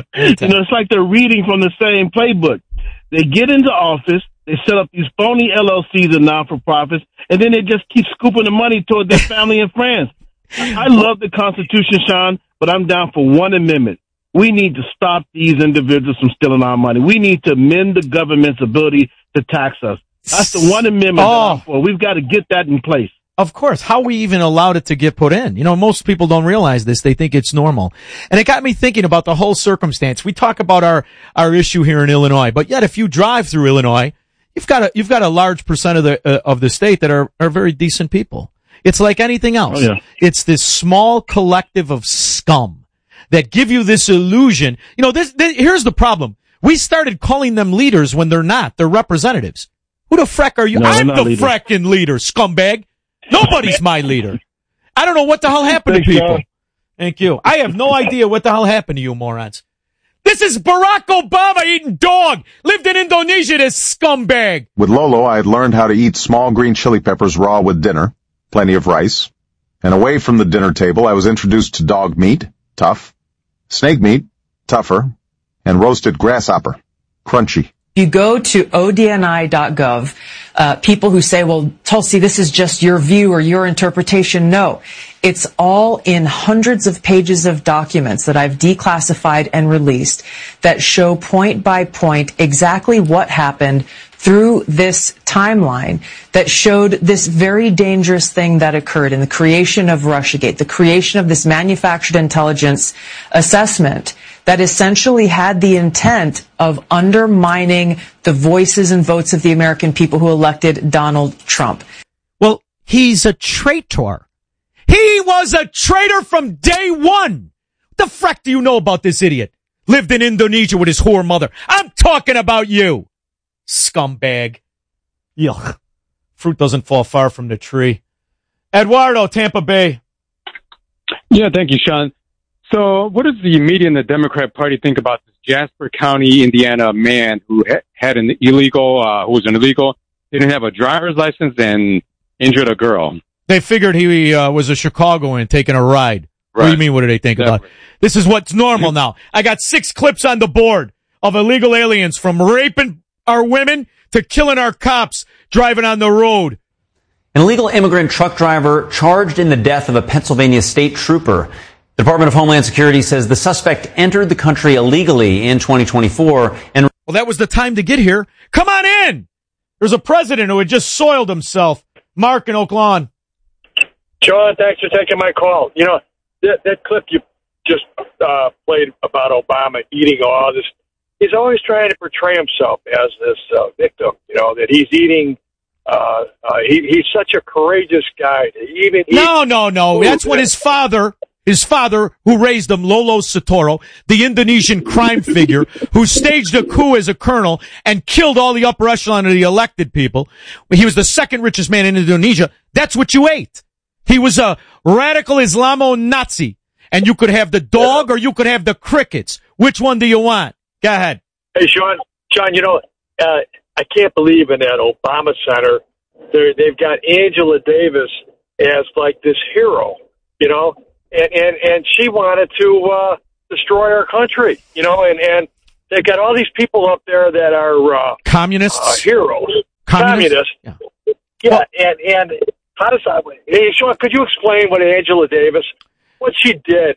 It's like they're reading from the same playbook. They get into office, they set up these phony LLCs and non-for-profits, and then they just keep scooping the money toward their family and friends. I love the Constitution, Sean, but I'm down for one amendment. We need to stop these individuals from stealing our money. We need to amend the government's ability to tax us. That's the one amendment that I'm for. We've got to get that in place. Of course. How we even allowed it to get put in? You know, most people don't realize this. They think it's normal. And it got me thinking about the whole circumstance. We talk about our issue here in Illinois, but yet if you drive through Illinois, you've got a large percent of the state that are very decent people. It's like anything else. Oh, yeah. It's this small collective of scum that give you this illusion. You know, here's the problem. We started calling them leaders when they're not. They're representatives. Who the frack are you? No, I'm the fracking leader, scumbag. Nobody's my leader. I don't know what the hell happened to people. Thank you. I have no idea what the hell happened to you morons. This is Barack Obama eating dog. Lived in Indonesia, this scumbag. With Lolo, I had learned how to eat small green chili peppers raw with dinner, plenty of rice. And away from the dinner table, I was introduced to dog meat, tough, snake meat, tougher, and roasted grasshopper, crunchy. You go to odni.gov, people who say, well, Tulsi, this is just your view or your interpretation. No, it's all in hundreds of pages of documents that I've declassified and released that show point by point exactly what happened through this timeline that showed this very dangerous thing that occurred in the creation of Russiagate, the creation of this manufactured intelligence assessment that essentially had the intent of undermining the voices and votes of the American people who elected Donald Trump. Well, he's a traitor. He was a traitor from day one. What the frack do you know about this idiot? Lived in Indonesia with his whore mother. I'm talking about you, scumbag. Yuck. Fruit doesn't fall far from the tree. Eduardo, Tampa Bay. Yeah, thank you, Sean. So what does the media and the Democrat Party think about this Jasper County, Indiana man who had an illegal, didn't have a driver's license and injured a girl? They figured he was a Chicagoan taking a ride. Right. What do you mean, what do they think about it? This is what's normal now. I got 6 clips on the board of illegal aliens from raping our women to killing our cops driving on the road. An illegal immigrant truck driver charged in the death of a Pennsylvania state trooper. The Department of Homeland Security says the suspect entered the country illegally in 2024 and... Well, that was the time to get here. Come on in! There's a president who had just soiled himself. Mark in Oak Lawn. Sean, thanks for taking my call. You know, that clip you just played about Obama eating all this, he's always trying to portray himself as this victim, you know, that he's eating... he's such a courageous guy to even eat... No. That's what his father, who raised him, Lolo Soetoro, the Indonesian crime figure, who staged a coup as a colonel and killed all the upper echelon of the elected people. He was the second richest man in Indonesia. That's what you ate. He was a radical Islamo-Nazi. And you could have the dog or you could have the crickets. Which one do you want? Go ahead. Hey, Sean, I can't believe in that Obama Center. They've got Angela Davis as like this hero, and she wanted to destroy our country, and they've got all these people up there that are communists, heroes, communists. Yeah, and how does that? Hey, Sean, could you explain what Angela Davis, what she did?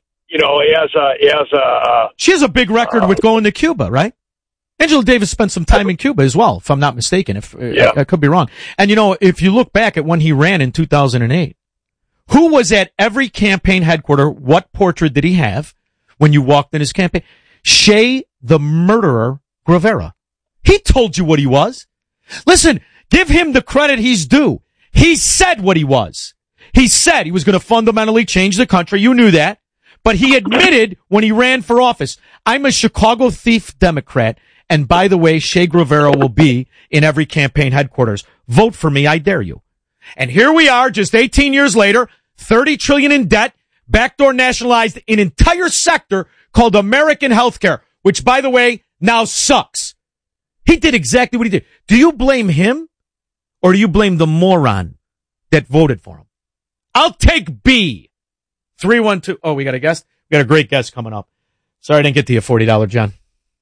She has a big record with going to Cuba, right? Angela Davis spent some time in Cuba as well, if I'm not mistaken. I could be wrong. And if you look back at when he ran in 2008, who was at every campaign headquarters? What portrait did he have when you walked in his campaign? Che the murderer Guevara. He told you what he was. Listen, give him the credit he's due. He said what he was. He said he was going to fundamentally change the country. You knew that. But he admitted when he ran for office, I'm a Chicago thief Democrat. And by the way, Che Guevara will be in every campaign headquarters. Vote for me, I dare you. And here we are, just 18 years later, $30 trillion in debt, backdoor nationalized an entire sector called American healthcare, which, by the way, now sucks. He did exactly what he did. Do you blame him or do you blame the moron that voted for him? I'll take B. 312. Oh, we got a guest? We got a great guest coming up. Sorry I didn't get to you $40, John.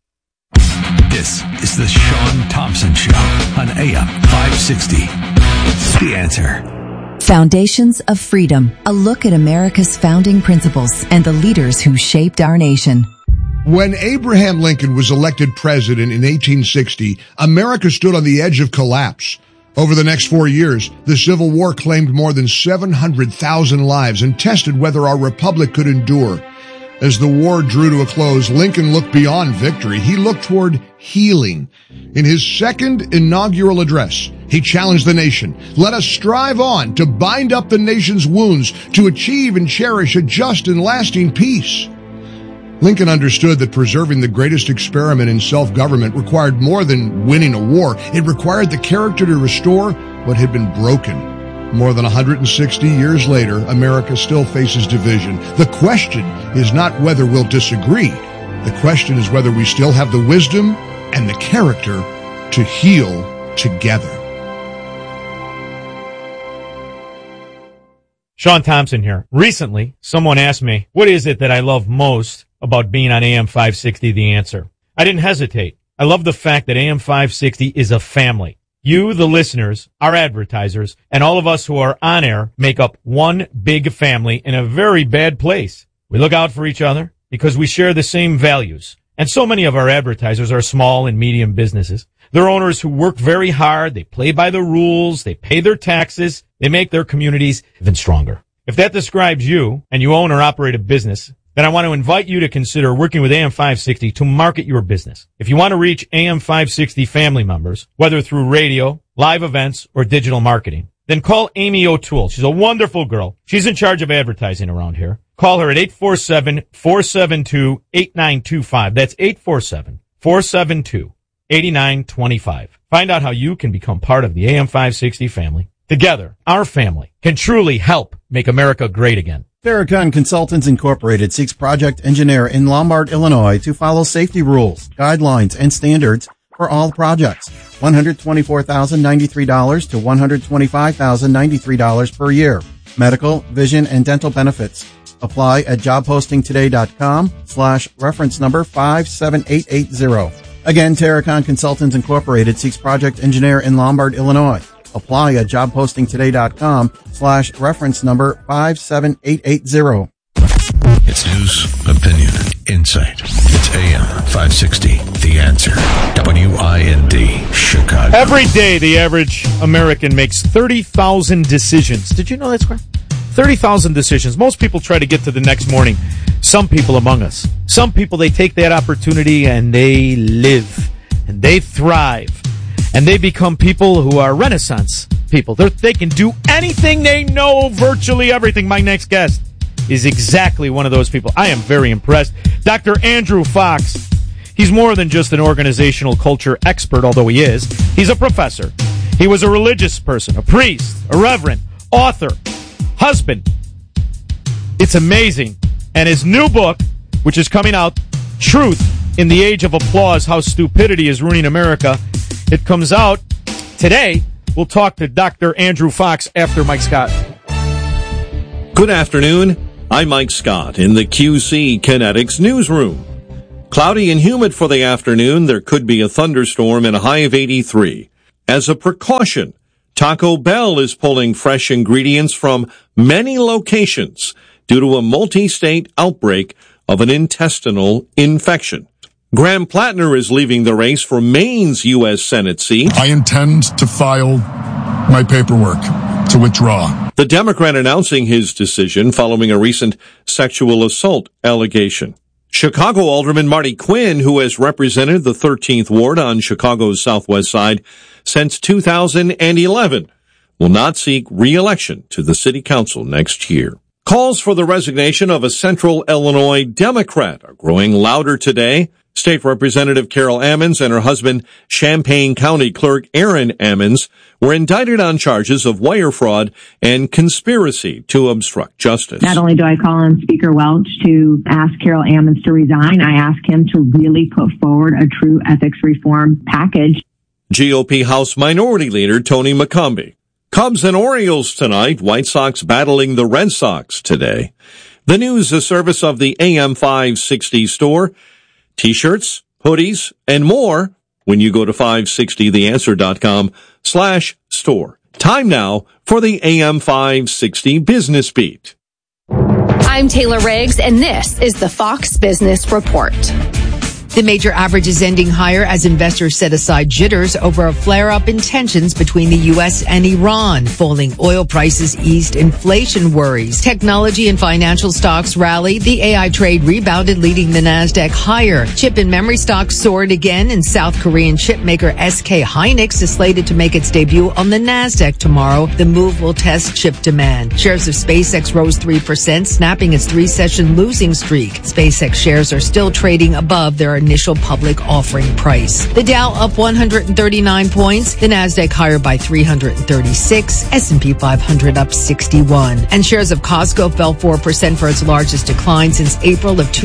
This is the Sean Thompson Show on AM 560. The Answer. Foundations of Freedom, a look at America's founding principles and the leaders who shaped our nation. When Abraham Lincoln was elected president in 1860, America stood on the edge of collapse. Over the next 4 years, the Civil War claimed more than 700,000 lives and tested whether our republic could endure. As the war drew to a close, Lincoln looked beyond victory. He looked toward healing. In his second inaugural address, he challenged the nation. Let us strive on to bind up the nation's wounds, to achieve and cherish a just and lasting peace. Lincoln understood that preserving the greatest experiment in self-government required more than winning a war. It required the character to restore what had been broken. More than 160 years later, America still faces division. The question is not whether we'll disagree. The question is whether we still have the wisdom and the character to heal together. Sean Thompson here. Recently, someone asked me, what is it that I love most about being on AM 560, The Answer? I didn't hesitate. I love the fact that AM 560 is a family. You, the listeners, our advertisers, and all of us who are on air make up one big family in a very bad place. We look out for each other because we share the same values. And so many of our advertisers are small and medium businesses. They're owners who work very hard. They play by the rules. They pay their taxes. They make their communities even stronger. If that describes you and you own or operate a business, then I want to invite you to consider working with AM 560 to market your business. If you want to reach AM 560 family members, whether through radio, live events, or digital marketing, then call Amy O'Toole. She's a wonderful girl. She's in charge of advertising around here. Call her at 847-472-8925. That's 847-472-8925. Find out how you can become part of the AM 560 family. Together, our family can truly help make America great again. Farrakhan Consultants Incorporated seeks project engineer in Lombard, Illinois to follow safety rules, guidelines, and standards for all projects. $124,093 to $125,093 per year. Medical, vision, and dental benefits. Apply at jobpostingtoday.com/reference number 57880. Again, Farrakhan Consultants Incorporated seeks project engineer in Lombard, Illinois. Apply at jobpostingtoday.com/reference number 57880. It's news, opinion, insight. It's AM 560, The Answer. WIND, Chicago. Every day, the average American makes 30,000 decisions. Did you know that's correct? 30,000 decisions. Most people try to get to the next morning. Some people among us. Some people, they take that opportunity and they live and they thrive. And they become people who are Renaissance people. They can do anything. They know virtually everything. My next guest is exactly one of those people. I am very impressed. Dr. Andrew Fox. He's more than just an organizational culture expert, although he is. He's a professor. He was a religious person, a priest, a reverend, author, husband. It's amazing. And his new book, which is coming out, Truth in the age of applause, how stupidity is ruining America. It comes out today. We'll talk to Dr. Andrew Fox after Mike Scott. Good afternoon. I'm Mike Scott in the QC Kinetics newsroom. Cloudy and humid for the afternoon. There could be a thunderstorm and a high of 83. As a precaution, Taco Bell is pulling fresh ingredients from many locations due to a multi-state outbreak of an intestinal infection. Graham Plattner is leaving the race for Maine's U.S. Senate seat. I intend to file my paperwork to withdraw. The Democrat announcing his decision following a recent sexual assault allegation. Chicago Alderman Marty Quinn, who has represented the 13th Ward on Chicago's southwest side since 2011, will not seek re-election to the city council next year. Calls for the resignation of a Central Illinois Democrat are growing louder today. State Representative Carol Ammons and her husband, Champaign County Clerk Aaron Ammons, were indicted on charges of wire fraud and conspiracy to obstruct justice. Not only do I call on Speaker Welch to ask Carol Ammons to resign, I ask him to really put forward a true ethics reform package. GOP House Minority Leader Tony McCombie. Cubs and Orioles tonight, White Sox battling the Red Sox today. The news, a service of the AM 560 store. T-shirts, hoodies, and more when you go to 560theanswer.com/store. Time now for the AM 560 Business Beat. I'm Taylor Riggs, and this is the Fox Business Report. The major average is ending higher as investors set aside jitters over a flare-up in tensions between the U.S. and Iran. Falling oil prices eased inflation worries. Technology and financial stocks rallied. The AI trade rebounded, leading the Nasdaq higher. Chip and memory stocks soared again, and South Korean chipmaker SK Hynix is slated to make its debut on the Nasdaq tomorrow. The move will test chip demand. Shares of SpaceX rose 3%, snapping its 3-session losing streak. SpaceX shares are still trading above their initial public offering price. The Dow up 139 points, the Nasdaq higher by 336, S&P 500 up 61. And shares of Costco fell 4% for its largest decline since April of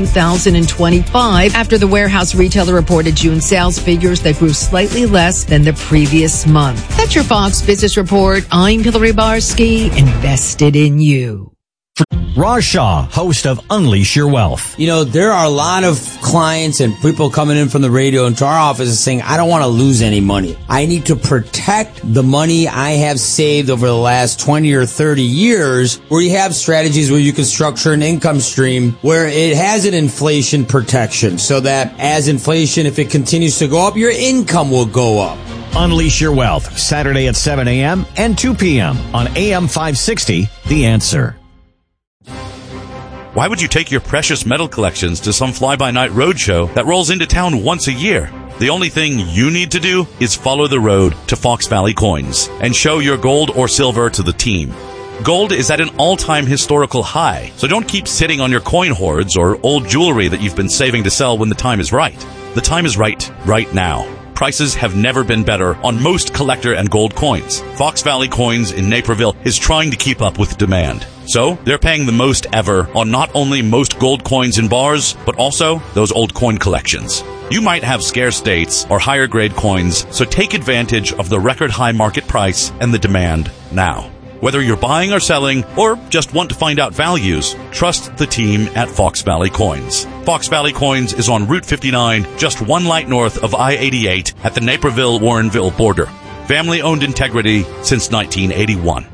2025 after the warehouse retailer reported June sales figures that grew slightly less than the previous month. That's your Fox Business Report. I'm Hillary Barsky, invested in you. Raj Shah, host of Unleash Your Wealth. You know, there are a lot of clients and people coming in from the radio into our office saying, I don't want to lose any money. I need to protect the money I have saved over the last 20 or 30 years, where you have strategies where you can structure an income stream where it has an inflation protection so that as inflation, if it continues to go up, your income will go up. Unleash Your Wealth, Saturday at 7 a.m. and 2 p.m. on AM 560, The Answer. Why would you take your precious metal collections to some fly-by-night roadshow that rolls into town once a year? The only thing you need to do is follow the road to Fox Valley Coins and show your gold or silver to the team. Gold is at an all-time historical high, so don't keep sitting on your coin hoards or old jewelry that you've been saving to sell when the time is right. The time is right now. Prices have never been better on most collector and gold coins. Fox Valley Coins in Naperville is trying to keep up with demand. So, they're paying the most ever on not only most gold coins in bars, but also those old coin collections. You might have scarce dates or higher grade coins, so take advantage of the record high market price and the demand now. Whether you're buying or selling, or just want to find out values, trust the team at Fox Valley Coins. Fox Valley Coins is on Route 59, just one light north of I-88 at the Naperville-Warrenville border. Family-owned integrity since 1981.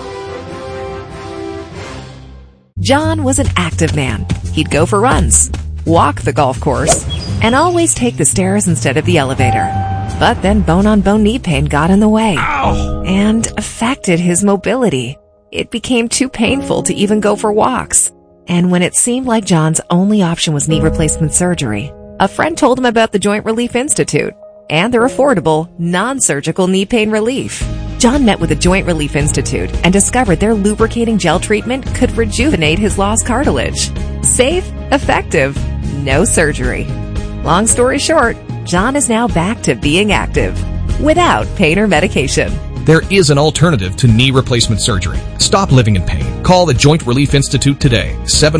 John was an active man. He'd go for runs, walk the golf course, and always take the stairs instead of the elevator. But then bone-on-bone knee pain got in the way and affected his mobility. It became too painful to even go for walks. And when it seemed like John's only option was knee replacement surgery, a friend told him about the Joint Relief Institute and their affordable, non-surgical knee pain relief. John met with the Joint Relief Institute and discovered their lubricating gel treatment could rejuvenate his lost cartilage. Safe, effective, no surgery. Long story short, John is now back to being active without pain or medication. There is an alternative to knee replacement surgery. Stop living in pain. Call the Joint Relief Institute today,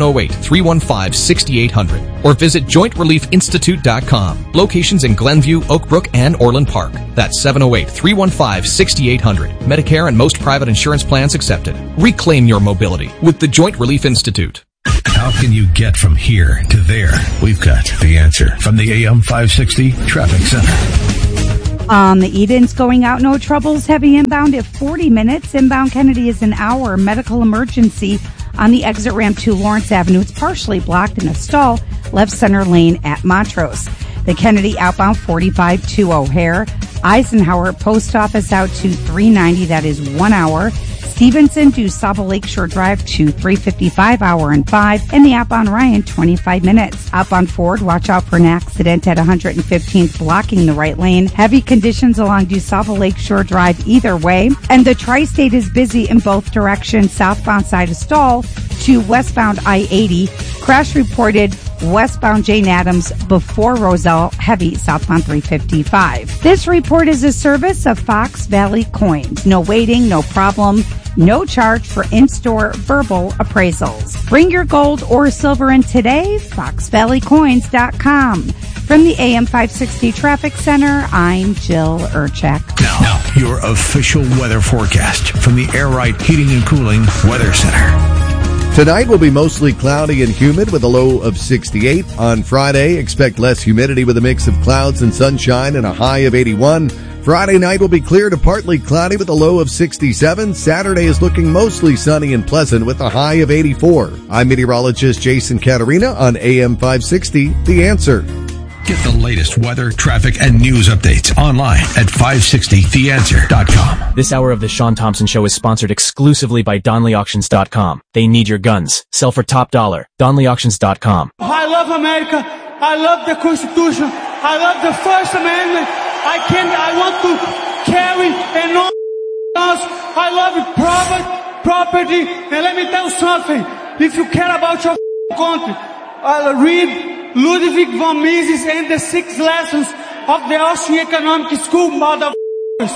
708-315-6800, or visit jointreliefinstitute.com. Locations in Glenview, Oak Brook, and Orland Park. That's 708-315-6800. Medicare and most private insurance plans accepted. Reclaim your mobility with the Joint Relief Institute. How can you get from here to there? We've got the answer from the AM 560 Traffic Center. The Eden's going out, no troubles. Heavy inbound at 40 minutes. Inbound Kennedy is an hour. Medical emergency on the exit ramp to Lawrence Avenue. It's partially blocked in a stall. Left center lane at Montrose. The Kennedy outbound 45 to O'Hare. Eisenhower Post Office out to 390. That is 1 hour. Stevenson to Saba Lakeshore Drive to 355, hour and 5. And the outbound Ryan, 25 minutes. Outbound Ford, watch out for an accident at 115th, blocking the right lane. Heavy conditions along DuSable Lakeshore Drive either way. And the Tri-State is busy in both directions. Southbound side of Stall to westbound I-80. Crash reported westbound Jane Addams before Roselle, heavy southbound 355. This report is a service of Fox Valley Coins. No waiting, no problem. No charge for in-store verbal appraisals. Bring your gold or silver in today, foxvalleycoins.com. From the AM 560 Traffic Center, I'm Jill Urchek. Now, your official weather forecast from the Air Right Heating and Cooling Weather Center. Tonight will be mostly cloudy and humid with a low of 68. On Friday, expect less humidity with a mix of clouds and sunshine and a high of 81. Friday night will be clear to partly cloudy with a low of 67. Saturday is looking mostly sunny and pleasant with a high of 84. I'm meteorologist Jason Caterina on AM 560, The Answer. Get the latest weather, traffic, and news updates online at 560theanswer.com. This hour of the Sean Thompson Show is sponsored exclusively by DonleyAuctions.com. They need your guns. Sell for top dollar. DonleyAuctions.com. I love America. I love the Constitution. I love the First Amendment. I want to carry enormous guns. I love property. And let me tell you something. If you care about your country, I'll read Ludwig von Mises and the 6 lessons of the Austrian Economic School, motherfuckers.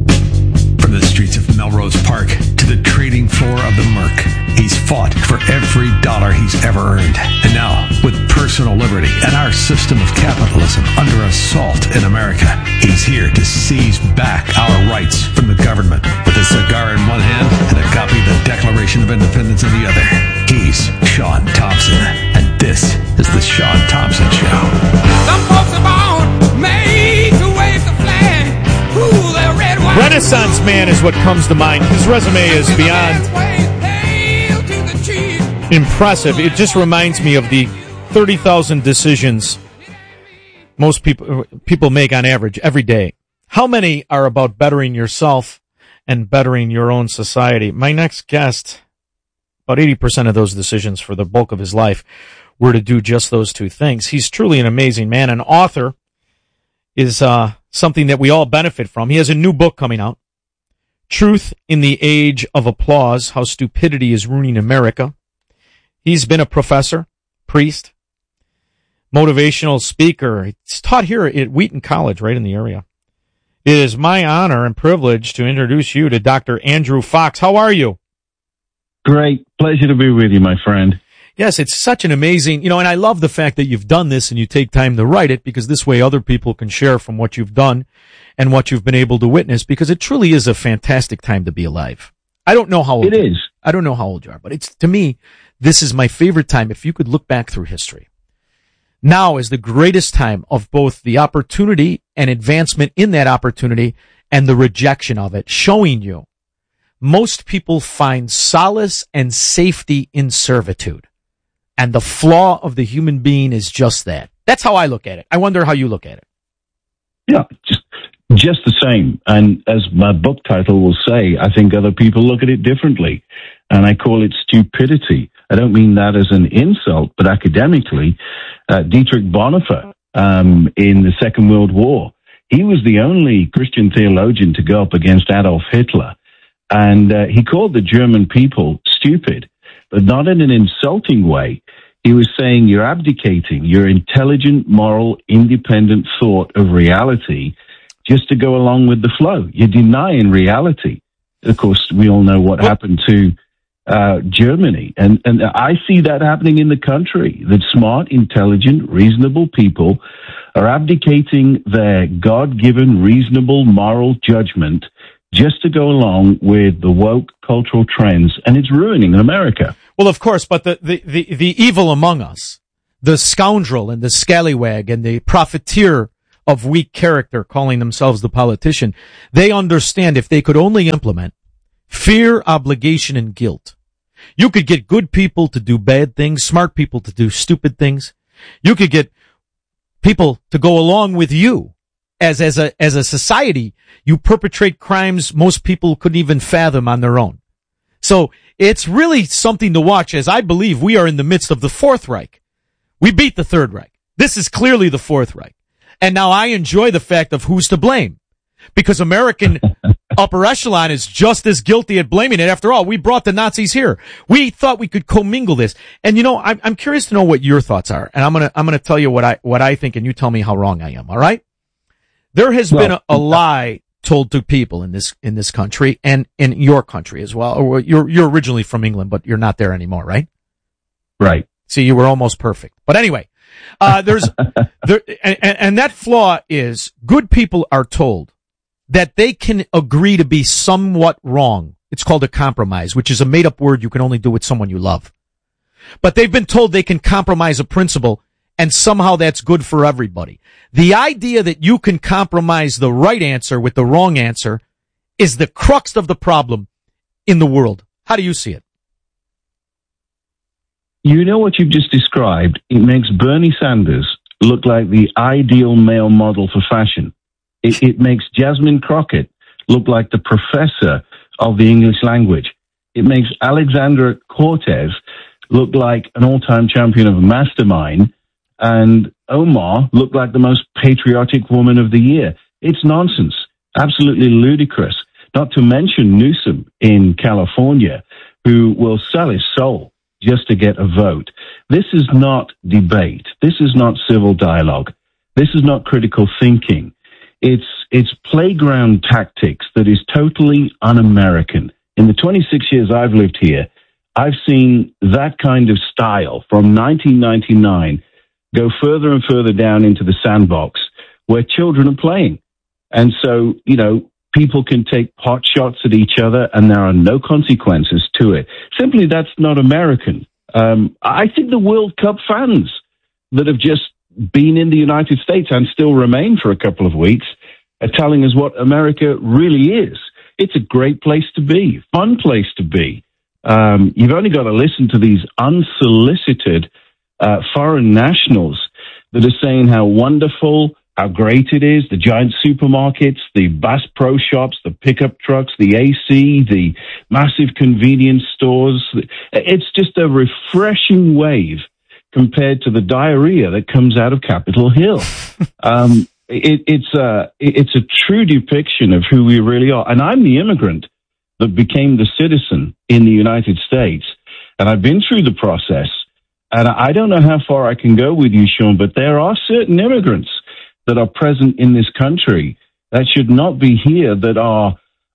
From the streets of Melrose Park to the trading floor of the Merc, he's fought for every dollar he's ever earned. And now, with personal liberty and our system of capitalism under assault in America, he's here to seize back our rights from the government. With a cigar in one hand and a copy of the Declaration of Independence in the other, he's Sean Thompson. And this is the Sean Thompson Show. Some folks are born made to wave the flag. Ooh, they're red, white, Renaissance man is what comes to mind. His resume is beyond impressive. It just reminds me of the 30,000 decisions most people make on average every day. How many are about bettering yourself and bettering your own society? My next guest, about 80% of those decisions for the bulk of his life were to do just those two things. He's truly an amazing man. An author is something that we all benefit from. He has a new book coming out, Truth in the Age of Applause, How Stupidity is Ruining America. He's been a professor, priest, motivational speaker. He's taught here at Wheaton College, right in the area. It is my honor and privilege to introduce you to Dr. Andrew Fox. How are you? Great. Pleasure to be with you, my friend. Yes, it's such an amazing, and I love the fact that you've done this and you take time to write it, because this way other people can share from what you've done and what you've been able to witness, because it truly is a fantastic time to be alive. I don't know how old it is. I don't know how old you are, but it's, to me, this is my favorite time. If you could look back through history, now is the greatest time of both the opportunity and advancement in that opportunity and the rejection of it, showing you most people find solace and safety in servitude. And the flaw of the human being is just that. That's how I look at it. I wonder how you look at it. Yeah, just the same. And as my book title will say, I think other people look at it differently. And I call it stupidity. I don't mean that as an insult, but academically, Dietrich Bonhoeffer in the Second World War, he was the only Christian theologian to go up against Adolf Hitler. And he called the German people stupid, but not in an insulting way. He was saying you're abdicating your intelligent, moral, independent thought of reality just to go along with the flow. You're denying reality. Of course, we all know what happened to Germany. And I see that happening in the country, that smart, intelligent, reasonable people are abdicating their God-given, reasonable, moral judgment just to go along with the woke cultural trends, and it's ruining America. Well, of course, but the evil among us, the scoundrel and the scallywag and the profiteer of weak character calling themselves the politician, they understand if they could only implement fear, obligation, and guilt, you could get good people to do bad things, smart people to do stupid things. You could get people to go along with you. As a society, you perpetrate crimes most people couldn't even fathom on their own. So it's really something to watch, as I believe we are in the midst of the Fourth Reich. We beat the Third Reich. This is clearly the Fourth Reich. And now I enjoy the fact of who's to blame, because American upper echelon is just as guilty at blaming it. After all, we brought the Nazis here. We thought we could commingle this. And you know, I'm curious to know what your thoughts are. And I'm gonna tell you what I think, and you tell me how wrong I am. All right? There has been a lie told to people in this country and in your country as well. Or you're originally from England, but you're not there anymore, right? Right. See, you were almost perfect. But anyway, and that flaw is good people are told that they can agree to be somewhat wrong. It's called a compromise, which is a made up word you can only do with someone you love. But they've been told they can compromise a principle, and somehow that's good for everybody. The idea that you can compromise the right answer with the wrong answer is the crux of the problem in the world. How do you see it? You know what you've just described? It makes Bernie Sanders look like the ideal male model for fashion. It makes Jasmine Crockett look like the professor of the English language. It makes Alexandra Cortez look like an all-time champion of a mastermind, and Omar looked like the most patriotic woman of the year. It's nonsense. Absolutely ludicrous. Not to mention Newsom in California, who will sell his soul just to get a vote. This is not debate. This is not civil dialogue. This is not critical thinking. It's playground tactics that is totally un-American. In the 26 years I've lived here, I've seen that kind of style from 1999 go further and further down into the sandbox where children are playing. And so, you know, people can take pot shots at each other and there are no consequences to it. Simply, that's not American. I think the World Cup fans that have just been in the United States and still remain for a couple of weeks are telling us what America really is. It's a great place to be, fun place to be. You've only got to listen to these unsolicited foreign nationals that are saying how wonderful, how great it is, the giant supermarkets, the Bass Pro Shops, the pickup trucks, the AC, the massive convenience stores. It's just a refreshing wave compared to the diarrhea that comes out of Capitol Hill. It's a true depiction of who we really are. And I'm the immigrant that became the citizen in the United States. And I've been through the process. And I don't know how far I can go with you, Sean, but there are certain immigrants that are present in this country that should not be here, that are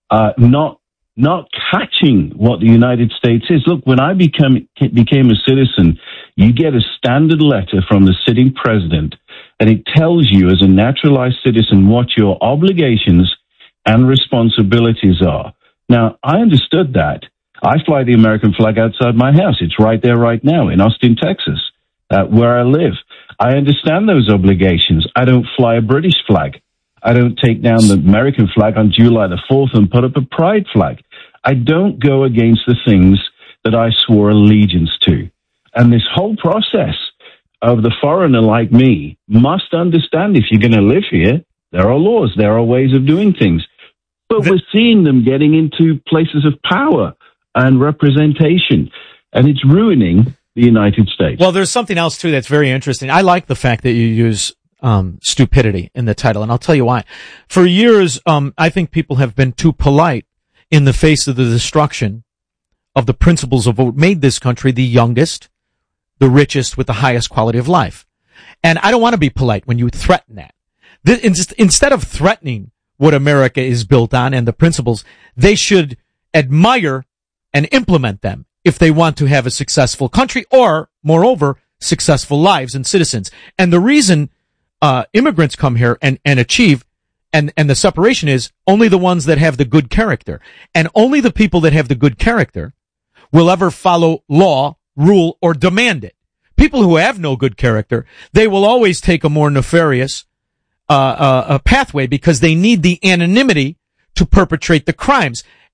not catching what the United States is. Look, when I became a citizen, you get a standard letter from the sitting president, and it tells you as a naturalized citizen what your obligations and responsibilities are. Now, I understood that. I fly the American flag outside my house. It's right there right now in Austin, Texas, where I live. I understand those obligations. I don't fly a British flag. I don't take down the American flag on July the 4th and put up a pride flag. I don't go against the things that I swore allegiance to. And this whole process of the foreigner like me must understand if you're going to live here, there are laws, there are ways of doing things. But we're seeing them getting into places of power and representation, and it's ruining the United States. Well, there's something else, too, that's very interesting. I like the fact that you use stupidity in the title, and I'll tell you why. For years, I think people have been too polite in the face of the destruction of the principles of what made this country the youngest, the richest, with the highest quality of life. And I don't want to be polite when you threaten that. Instead of threatening what America is built on and the principles, they should admire and implement them if they want to have a successful country or, moreover, successful lives and citizens. And the reason immigrants come here and achieve, and the separation is only the ones that have the good character. And only the people that have the good character will ever follow law, rule, or demand it. People who have no good character, they will always take a more nefarious a pathway because they need the anonymity to perpetrate the crimes.